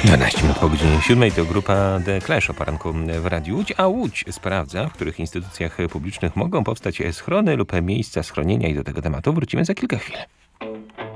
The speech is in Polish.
12 minut po godzinie 7 to grupa The Clash o poranku w Radiu Łódź, a Łódź sprawdza, w których instytucjach publicznych mogą powstać schrony lub miejsca schronienia i do tego tematu wrócimy za kilka chwil.